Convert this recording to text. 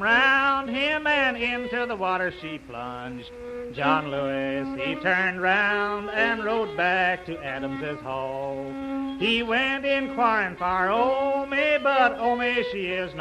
round him and into the water she plunged. John Lewis, he turned round and rode back to Adams's Hall. He went inquiring for Omi, but Omi, she is not